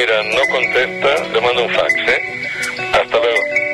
mira, no contesta, le mando un fax, ¿eh? Hasta luego.